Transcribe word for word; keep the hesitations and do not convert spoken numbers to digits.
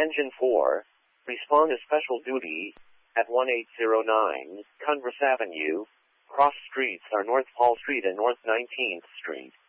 Engine four, respond to special duty at one eight zero nine Congress Avenue. Cross streets are North Paul Street and North nineteenth Street.